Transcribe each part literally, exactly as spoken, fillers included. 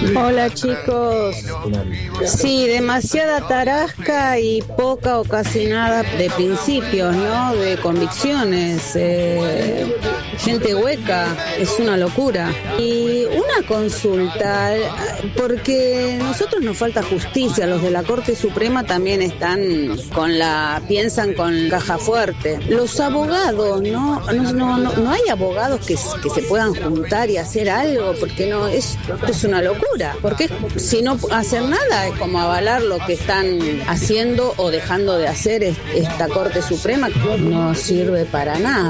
Hola chicos. Sí, demasiada tarasca y poca o casi nada de principios, ¿no? De convicciones. Eh, gente hueca, es una locura. Y una consulta, porque nosotros nos falta justicia, los de la Corte Suprema también están con la, piensan con caja fuerte. Los abogados, ¿no? No, no, no, no hay abogados que, que se puedan juntar y hacer algo, porque no, es, es una locura. Porque si no hacen nada es como avalar lo que están haciendo o dejando de hacer esta Corte Suprema, que no sirve para nada.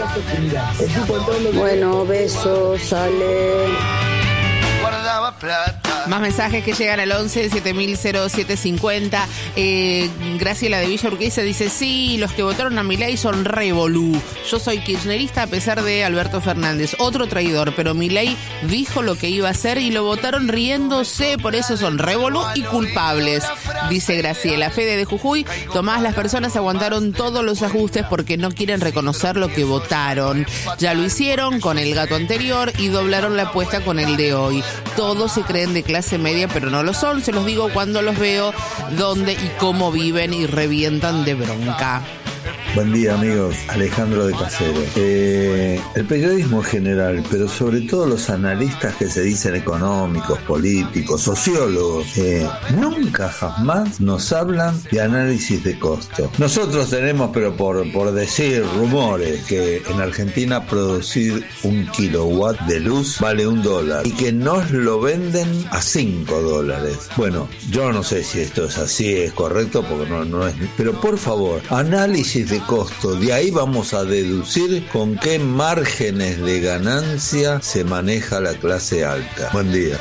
Bueno, besos, Ale. Más mensajes que llegan al once siete mil cero siete cincuenta. Eh, Graciela de Villa Urquiza dice: sí, los que votaron a Milei son revolú. Yo soy kirchnerista a pesar de Alberto Fernández, otro traidor, pero Milei dijo lo que iba a hacer y lo votaron riéndose, por eso son revolú y culpables, dice Graciela. Fede de Jujuy: Tomás, las personas aguantaron todos los ajustes porque no quieren reconocer lo que votaron. Ya lo hicieron con el gato anterior y doblaron la apuesta con el de hoy. Todos se creen de clase media, pero no lo son. Se los digo cuando los veo, dónde y cómo viven y revientan de bronca. Buen día, amigos. Alejandro de Casero. Eh, el periodismo en general, pero sobre todo los analistas que se dicen económicos, políticos, sociólogos, eh, nunca jamás nos hablan de análisis de costo. Nosotros tenemos, pero por, por decir rumores, que en Argentina producir un kilowatt de luz vale un dólar y que nos lo venden a cinco dólares. Bueno, yo no sé si esto es así, es correcto, porque no, no es... Pero por favor, análisis de costo, de ahí vamos a deducir con qué márgenes de ganancia se maneja la clase alta. Buen día.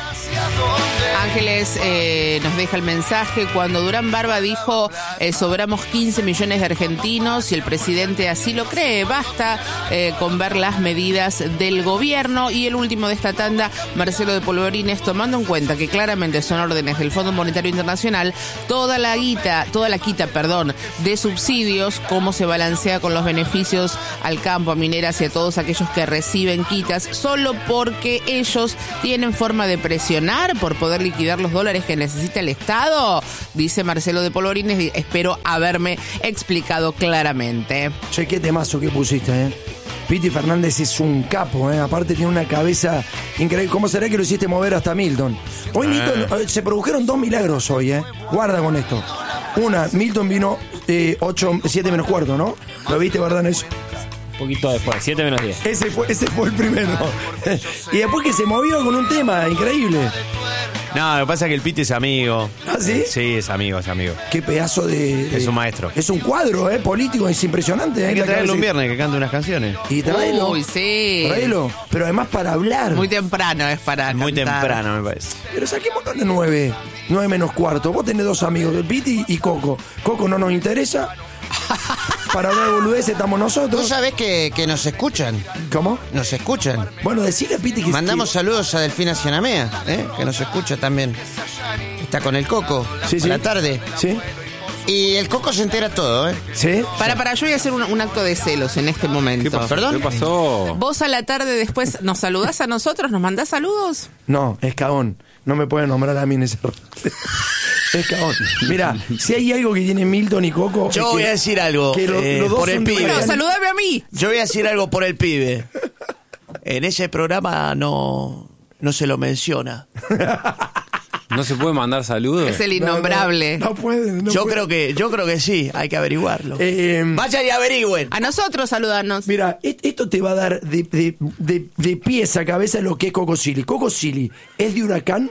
Ángeles eh, nos deja el mensaje: cuando Durán Barba dijo eh, sobramos quince millones de argentinos y el presidente así lo cree, basta eh, con ver las medidas del gobierno. Y el último de esta tanda, Marcelo de Polvorines: tomando en cuenta que claramente son órdenes del Fondo Monetario Internacional, toda la guita, toda la quita, perdón, de subsidios, cómo se balancea con los beneficios al campo, a mineras y a todos aquellos que reciben quitas, solo porque ellos tienen forma de presionar por poder liquidar los dólares que necesita el Estado, dice Marcelo de Polvorines. Espero haberme explicado claramente. Che, qué temazo que pusiste, ¿eh? Piti Fernández es un capo, ¿eh? Aparte tiene una cabeza increíble. ¿Cómo será que lo hiciste mover hasta Milton? Hoy Milton, eh, se produjeron dos milagros hoy, ¿eh? Guarda con esto. Una, Milton vino eh, ocho, siete menos cuarto, ¿no? ¿Lo viste, verdad, eso? Un poquito después, siete menos diez. Ese fue, ese fue el primero. Y después que se movió con un tema increíble. No, lo que pasa es que el Piti es amigo. ¿Ah, sí? Sí, es amigo, es amigo. Qué pedazo de... de es un maestro. Es un cuadro, ¿eh? Político, es impresionante. Hay que traerlo un viernes que cante unas canciones. Y tráelo. Uy, sí. Tráelo. Pero además para hablar. Muy temprano es para Muy cantar. temprano, me parece. Pero saquemos de nueve. Nueve menos cuarto. Vos tenés dos amigos, el Piti y Coco. Coco no nos interesa. Para hablar de boludez estamos nosotros. ¿Vos sabés que, que nos escuchan? ¿Cómo? Nos escuchan. Bueno, decile a Piti que... Mandamos que... saludos a Delfina Cianamea, ¿eh? Que nos escucha también. Está con el Coco. Sí, sí. A la tarde. Sí. Y el Coco se entera todo, ¿eh? ¿Sí? Para, para, yo voy a hacer un, un acto de celos en este momento. ¿Qué pasó? ¿Perdón? ¿Qué pasó? ¿Vos a la tarde después nos saludás a nosotros? ¿Nos mandás saludos? No, es cagón. No me pueden nombrar a mí en ese... Es cagón. Mira, si hay algo que tiene Milton y Coco... Yo es voy que, a decir algo que lo, eh, los dos por el son pibe. Bueno, reales. saludame a mí. Yo voy a decir algo por el pibe. En ese programa no, no se lo menciona. ¿No se puede mandar saludos? Es el innombrable. No, no, no puede. No yo puede. creo que yo creo que sí, hay que averiguarlo. Eh, Vayan y averigüen. A nosotros saludarnos. Mira, esto te va a dar de, de, de, de pies a cabeza lo que es Coco Silly. ¿Coco Silly es de Huracán?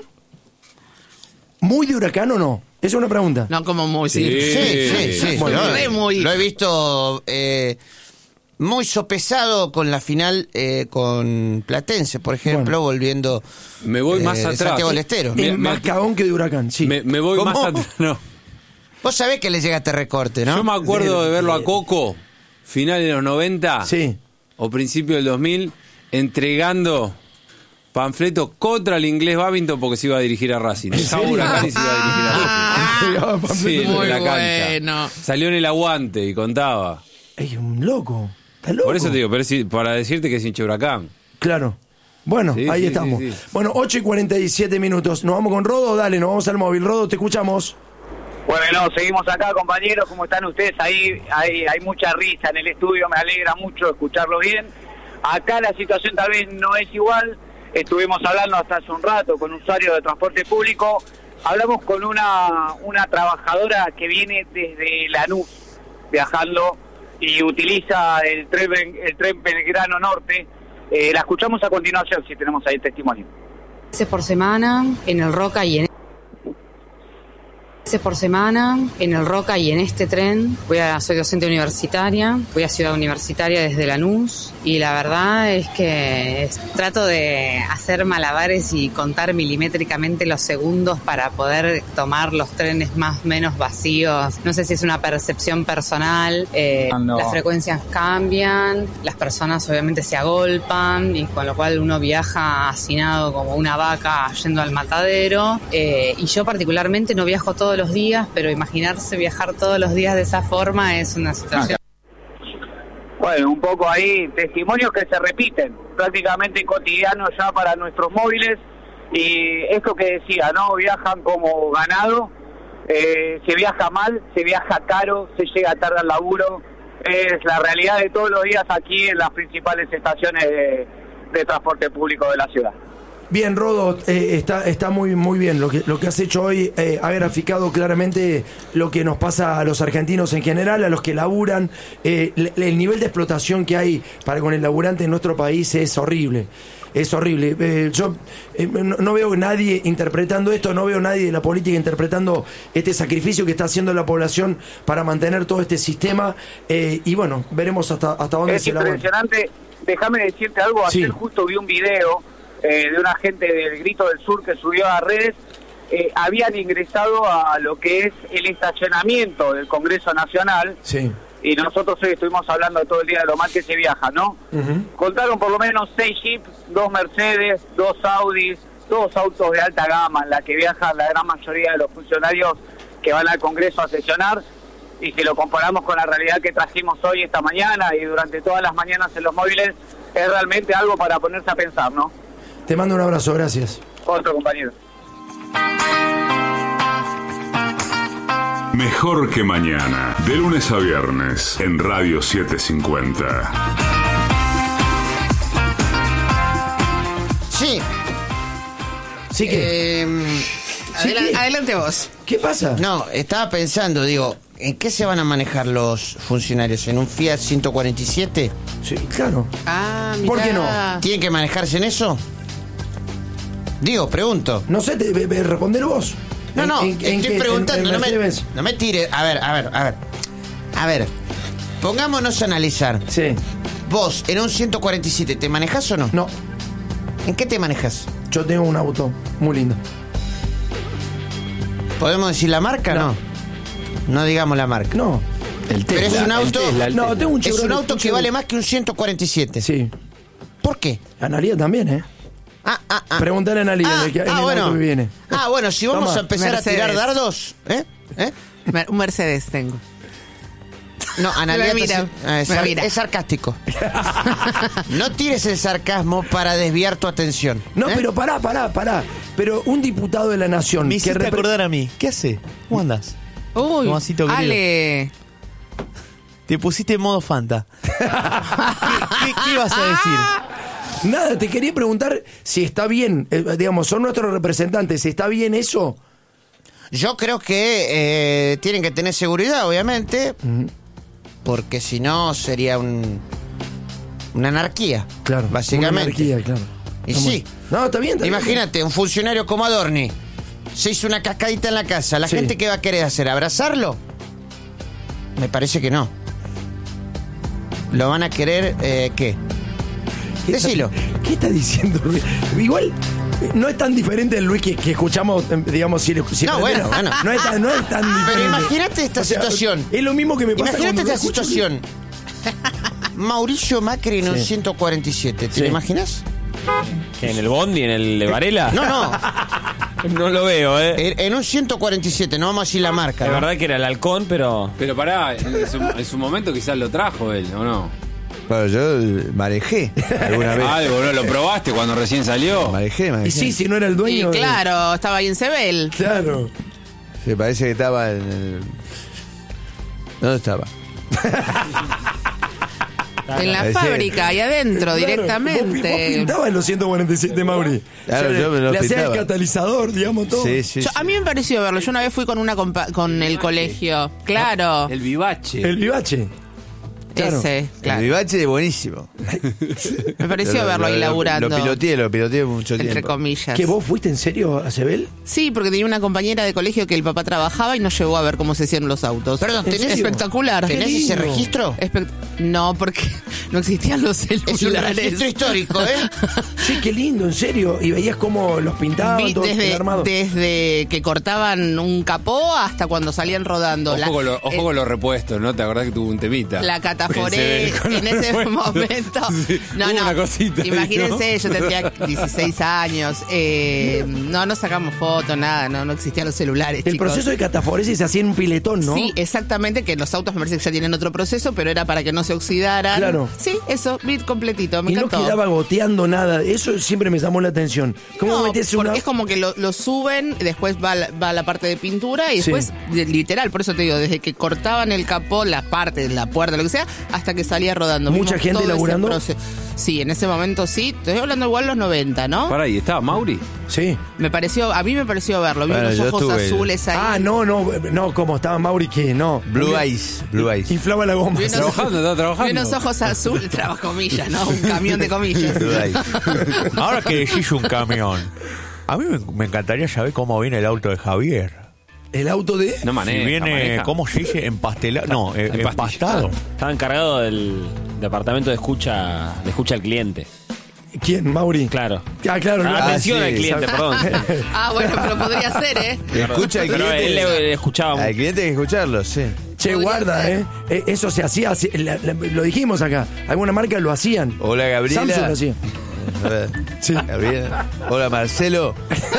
¿Muy de Huracán o no? Esa es una pregunta. No, como muy, sí. Sí. Sí, sí, sí. Bueno, Lo- re muy. Lo he visto eh, muy sopesado con la final eh, con Platense, por ejemplo, Bueno. volviendo Me voy eh, más de atrás. Santiago del Estero. Me- Es más cagón que de Huracán, sí. Me, me voy ¿Cómo? más atrás. No. Vos sabés que le llega este recorte, ¿no? Yo me acuerdo De- de verlo de- a Coco, final de los noventa Sí. o principio del dos mil, entregando panfletos contra el Inglés Babington porque se iba a dirigir a Racing. Dejaba serio? Huracán y se iba a dirigir a Ah, Racing. Sí, en Muy la cancha. bueno. Salió en el aguante y contaba. Es un loco. Está loco. Por eso te digo, pero es- para decirte que es hincha de Huracán. Claro. Bueno, Sí, ahí sí, estamos. sí, sí. Bueno, ocho y cuarenta y siete minutos. ¿Nos vamos con Rodo? Dale, nos vamos al móvil. Rodo, te escuchamos. Bueno, seguimos acá, compañeros. ¿Cómo están ustedes? Ahí hay, hay mucha risa en el estudio, me alegra mucho escucharlo bien. Acá la situación tal vez no es igual. Estuvimos hablando hasta hace un rato con usuarios de transporte público. Hablamos con una, una trabajadora que viene desde Lanús viajando y utiliza el tren, el tren Belgrano Norte. Eh, la escuchamos a continuación si tenemos ahí el testimonio. Veces por semana en el Roca y en veces por semana en el Roca y en este tren. Voy a, soy docente universitaria, voy a Ciudad Universitaria desde Lanús y la verdad es que es, trato de hacer malabares y contar milimétricamente los segundos para poder tomar los trenes más o menos vacíos. No sé si es una percepción personal, eh, no. Las frecuencias cambian, las personas obviamente se agolpan y con lo cual uno viaja hacinado como una vaca yendo al matadero, eh, y yo particularmente no viajo todos los días, pero imaginarse viajar todos los días de esa forma es una situación. Bueno, un poco ahí, testimonios que se repiten, prácticamente cotidianos ya para nuestros móviles, y esto que decía, ¿no? Viajan como ganado, eh, se viaja mal, se viaja caro, se llega tarde al laburo, es la realidad de todos los días aquí en las principales estaciones de, de transporte público de la ciudad. Bien, Rodo, eh, está, está muy, muy bien lo que, lo que has hecho hoy. Eh, ha graficado claramente lo que nos pasa a los argentinos en general, a los que laburan. Eh, el, el nivel de explotación que hay para con el laburante en nuestro país es horrible. Es horrible. Eh, yo eh, no, no veo nadie interpretando esto, no veo nadie de la política interpretando este sacrificio que está haciendo la población para mantener todo este sistema. Eh, y bueno, veremos hasta, hasta dónde es se la va. Es impresionante. Déjame decirte algo. Ayer sí. Justo vi un video Eh, de una gente del Grito del Sur que subió a redes. Eh, habían ingresado a lo que es el estacionamiento del Congreso Nacional, sí. Y nosotros hoy estuvimos hablando todo el día de lo mal que se viaja, ¿no? Uh-huh. Contaron por lo menos seis Jeeps, dos Mercedes, dos Audis, dos autos de alta gama en la que viajan la gran mayoría de los funcionarios que van al Congreso a sesionar, y si lo comparamos con la realidad que trajimos hoy, esta mañana y durante todas las mañanas en los móviles, es realmente algo para ponerse a pensar, ¿no? Te mando un abrazo, gracias. Otro compañero. Mejor que mañana, de lunes a viernes, en Radio setecientos cincuenta. Sí. Sí que... Eh, ¿Sí Adela- que? Adelante vos. ¿Qué pasa? No, estaba pensando, digo, ¿en qué se van a manejar los funcionarios? ¿En un Fiat ciento cuarenta y siete? Sí, claro. Ah, mirá. ¿Por qué no? ¿Tienen que manejarse en eso? Digo, pregunto. No sé, te, te, te responder vos. No, no, ¿En, en, estoy en, preguntando, en, en no, me, no me tire. A ver, a ver, a ver. A ver, pongámonos a analizar. Sí. Vos, en un ciento cuarenta y siete, ¿te manejás o no? No. ¿En qué te manejas? Yo tengo un auto muy lindo. ¿Podemos decir la marca? No. No, no digamos la marca. No. El Tesla. Pero es un auto, el Tesla, el no, Tesla. tengo un es un auto que vale más que un ciento cuarenta y siete. Sí. ¿Por qué? Analía también, ¿eh? Ah, ah, ah. Preguntale a Analía ah, en el, en ah, el bueno. auto que viene. Ah, bueno, si vamos Toma. a empezar Mercedes. a tirar dardos, ¿eh? ¿Eh? Un Mercedes tengo. No, Analía, Me mira, te- ah, es, me sar- mira. es sarcástico. No tires el sarcasmo para desviar tu atención. No, ¿eh? pero pará, pará, pará. Pero un diputado de la nación... Me que hiciste repre- acordar a mí. ¿Qué hace? ¿Cómo andás? Uy, Tomasito querido. Ale. Te pusiste en modo Fanta. ¿Qué, qué, qué ibas a decir? Nada, te quería preguntar si está bien, eh, digamos, son nuestros representantes, ¿está bien eso? Yo creo que eh, tienen que tener seguridad, obviamente, Uh-huh. porque si no sería un, una anarquía. Claro, básicamente. una anarquía, claro. Y Estamos- sí. No, está bien, está bien. Imagínate, un funcionario como Adorni se hizo una cascadita en la casa. ¿La Sí. gente qué va a querer hacer? ¿Abrazarlo? Me parece que no. ¿Lo van a querer eh, qué? ¿Qué está- Decilo. ¿Qué está diciendo Luis? Igual eh, no es tan diferente el Luis que, que escuchamos, eh, digamos, si, le- si No, prendemos- bueno, bueno. No es tan, no es tan diferente. Pero imagínate esta O sea, situación. Es lo mismo que me pasa Imagínate cuando esta escucho- situación. Mauricio Macri en un Sí. ciento cuarenta y siete. ¿Te Sí. lo imaginas? ¿Qué, en el Bondi, en el de Varela? No, no. No lo veo, ¿eh? En, en un ciento cuarenta y siete, no vamos a decir la marca. La ¿no? verdad que era el halcón, pero... Pero pará, en su, en su momento quizás lo trajo él, ¿o no? Bueno, yo manejé alguna vez. Ah, boludo, ¿lo probaste cuando recién salió? Manejé, manejé. Y sí, si no era el dueño. Y claro, estaba ahí en Sebel. Claro. Se parece que estaba en el... ¿Dónde estaba? En la Parecía- fábrica, ahí adentro, Claro, directamente. Vos, vos pintabas en los ciento cuarenta y siete, Mauri. Claro, O sea, yo me lo le hacías el pintaba. catalizador, digamos, todo. Sí, sí, Yo- sí. a mí me pareció verlo. Yo una vez fui con una compa- con el colegio. Claro. El vivache. El vivache. Claro. Ese, claro. El vivache es buenísimo. Me pareció Lo- verlo ahí lo- laburando. Lo piloteé, lo piloteé mucho Entre tiempo. comillas. ¿Que vos fuiste en serio a Sebel? Sí, porque tenía una compañera de colegio que el papá trabajaba y nos llevó a ver cómo se hacían los autos. Perdón, ¿tenés- espectacular. ¿Tenés Qué ese lindo. registro? Espect- no, porque no existían los celulares. Es un registro histórico, ¿eh? Sí, qué lindo, en serio. Y veías cómo los pintaban, Vi todo desde, armado. desde que cortaban un capó hasta cuando salían rodando. Ojo, La- con, lo- ojo eh, con los repuestos, ¿no? ¿Te acordás que tuvo un temita? La cataforé Se ve con en los ese repuestos. momento. Sí, No, hubo no. una cosita ahí, Imagínense, ¿no? yo tendría dieciséis años. Eh, no, no sacamos fotos, nada, no, no existían los celulares. El chicos. proceso de cataforesis se hacía en un piletón, ¿no? Sí, exactamente, que los autos me parece que ya tienen otro proceso, pero era para que no se oxidaran. Claro. Sí, eso, vi completito, me y no encantó. quedaba goteando nada. Eso siempre me llamó la atención. ¿Cómo No, metes porque una...? es como que lo, lo suben, después va la, va la parte de pintura y Sí. después, de- literal, por eso te digo, desde que cortaban el capó, la parte, la puerta, lo que sea, hasta que salía rodando. ¿Mucha Vimos gente todo ese laburando? proceso. Sí, en ese momento sí. Estoy hablando igual los noventa, ¿no? Pará, ¿y estaba Mauri? Sí. Me pareció, a mí me pareció verlo. Vi Bueno, unos yo ojos estuve- azules ahí. Ah, no, no, no, como estaba Mauri, que no. Blue Eyes, Blue Eyes. Inflaba la goma. Vi unos- Trabajando, estaba vi trabajando. unos ojos azules, trabajo comillas, ¿no? Un camión de comillas. Blue Eyes. Ahora que decís un camión, a mí me, me encantaría saber cómo viene el auto de Javier. El auto de... No Si maneja, viene, maneja. ¿cómo se dice? Empastelado. No, eh, Empastillado. empastado. Estaba encargado del departamento de escucha de escucha al cliente. ¿Quién? Mauri. Claro. Ah, claro. Ah, claro. atención sí, al cliente, perdón. Ah, bueno, pero podría ser, ¿eh? Escucha al Pero cliente. él le, le escuchaba Al mucho. cliente hay que escucharlo, sí. Che, Podría guarda, ser. ¿eh? Eh, Eso se hacía, así- la- la- lo dijimos acá. Alguna marca lo hacían. Hola, Gabriela. Samsung lo hacía. A ver. Sí. Gabriela. Hola, Marcelo.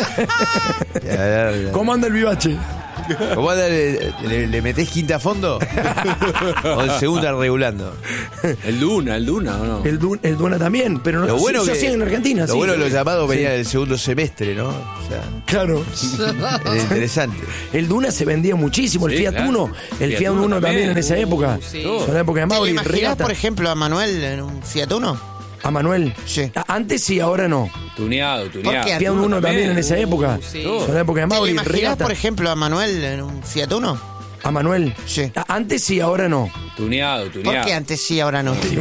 Ya, ya, ya. ¿Cómo anda el vivache? ¿Cómo anda? ¿Le, le, le metés quinta a fondo? ¿O en segunda regulando? El Duna, el Duna, ¿o no? El, Du- el Duna también, pero no Lo bueno se que, hacían en Argentina. Lo sí. bueno que los llamados Sí. venían del segundo semestre, ¿no? O sea, Claro. era interesante. El Duna se vendía muchísimo, el Sí, Fiat claro. Uno. El Fiat Fiat Uno Uno también también. en esa época. sí. En la época de ¿Te Mauri. imaginás, regata. por ejemplo, a Manuel en un Fiat Uno? A Manuel. Sí. A- Antes sí, ahora no. Tuneado, tuneado. ¿Por qué? Fiat Uno también en esa Uh, época. sí. En la época de ¿Te Mauri. imaginás, regata. por ejemplo, a Manuel en un Fiat Uno? A Manuel. Sí. A- Antes sí, ahora no. Tuneado, tuneado. ¿Por qué antes sí, ahora no?